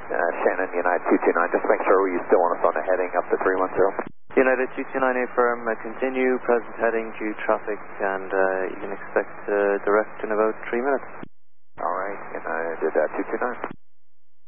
Shannon, United 229, just make sure you still want us on the heading up to 310. United 229, firm, continue, present heading due traffic, and you can expect direct in about 3 minutes. All right, United 229.